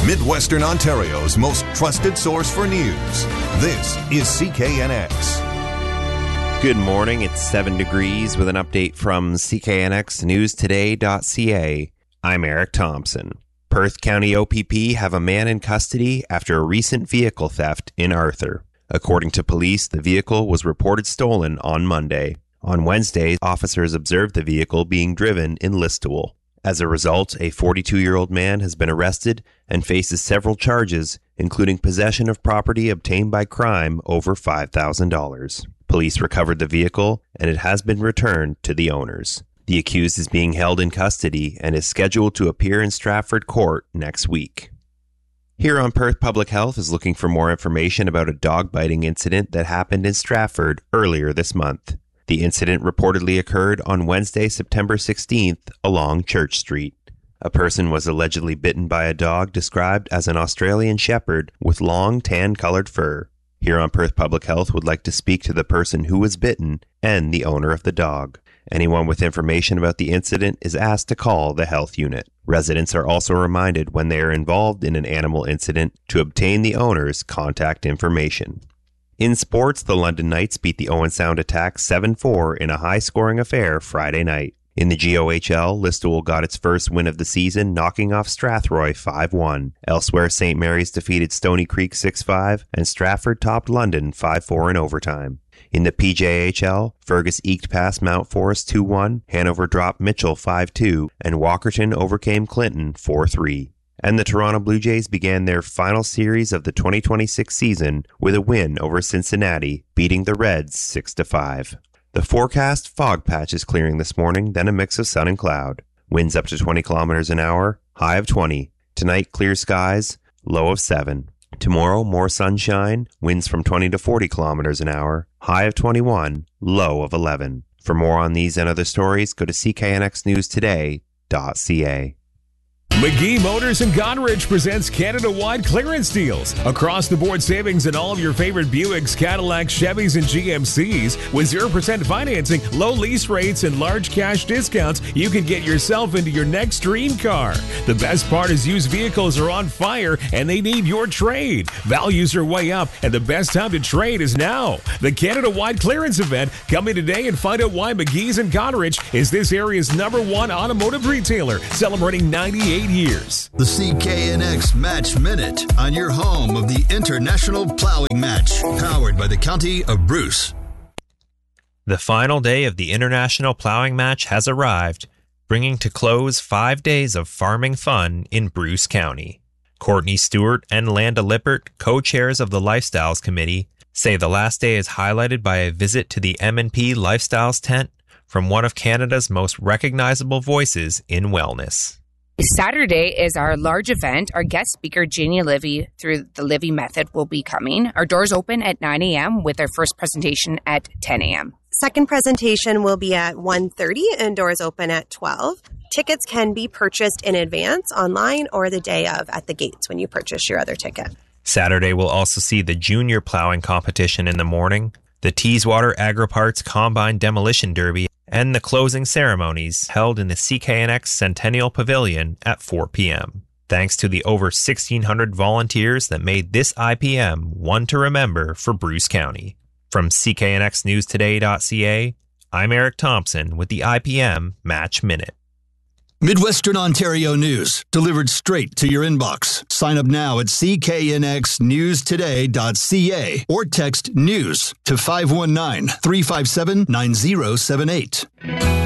Midwestern Ontario's most trusted source for news. This is CKNX. Good morning. It's 7 degrees with an update from CKNXNewsToday.ca. I'm Eric Thompson. Perth County OPP have a man in custody after a recent vehicle theft in Arthur. According to police, the vehicle was reported stolen on Monday. On Wednesday, officers observed the vehicle being driven in Listowel. As a result, a 42-year-old man has been arrested and faces several charges, including possession of property obtained by crime over $5,000. Police recovered the vehicle, and it has been returned to the owners. The accused is being held in custody and is scheduled to appear in Stratford Court next week. Here on Perth Public Health is looking for more information about a dog biting incident that happened in Stratford earlier this month. The incident reportedly occurred on Wednesday, September 16th, along Church Street. A person was allegedly bitten by a dog described as an Australian Shepherd with long tan-colored fur. Here on Perth Public Health would like to speak to the person who was bitten and the owner of the dog. Anyone with information about the incident is asked to call the health unit. Residents are also reminded when they are involved in an animal incident to obtain the owner's contact information. In sports, the London Knights beat the Owen Sound Attack 7-4 in a high-scoring affair Friday night. In the GOHL, Listowel got its first win of the season, knocking off Strathroy 5-1. Elsewhere, St. Mary's defeated Stony Creek 6-5, and Stratford topped London 5-4 in overtime. In the PJHL, Fergus eked past Mount Forest 2-1, Hanover dropped Mitchell 5-2, and Walkerton overcame Clinton 4-3. And the Toronto Blue Jays began their final series of the 2026 season with a win over Cincinnati, beating the Reds 6-5. The forecast: fog patches clearing this morning, then a mix of sun and cloud. Winds up to 20 kilometers an hour, high of 20. Tonight, clear skies, low of 7. Tomorrow, more sunshine, winds from 20 to 40 kilometers an hour, high of 21, low of 11. For more on these and other stories, go to CKNXNewsToday.ca. McGee Motors in Goderich presents Canada-wide clearance deals. Across-the-board savings in all of your favorite Buicks, Cadillacs, Chevys, and GMCs. With 0% financing, low lease rates, and large cash discounts, you can get yourself into your next dream car. The best part is used vehicles are on fire, and they need your trade. Values are way up, and the best time to trade is now. The Canada-wide clearance event. Come in today and find out why McGee's in Goderich is this area's #1 automotive retailer, celebrating 98 years. The CKNX Match Minute on your home of the International Plowing Match, powered by the County of Bruce. The final day of the International Plowing Match has arrived, bringing to close 5 days of farming fun in Bruce County. Courtney Stewart and Landa Lippert, co-chairs of the Lifestyles Committee, say the last day is highlighted by a visit to the M&P Lifestyles tent from one of Canada's most recognizable voices in wellness. Saturday is our large event. Our guest speaker, Janie Livy, through the Livy Method, will be coming. Our doors open at 9 a.m. with our first presentation at 10 a.m. Second presentation will be at 1:30 and doors open at 12. Tickets can be purchased in advance, online, or the day of at the gates when you purchase your other ticket. Saturday will also see the junior plowing competition in the morning, the Teeswater Agri-Parts Combine Demolition Derby, and the closing ceremonies held in the CKNX Centennial Pavilion at 4 p.m. Thanks to the over 1,600 volunteers that made this IPM one to remember for Bruce County. From CKNXNewsToday.ca, I'm Eric Thompson with the IPM Match Minute. Midwestern Ontario news, delivered straight to your inbox. Sign up now at CKNXNewsToday.ca or text NEWS to 519-357-9078.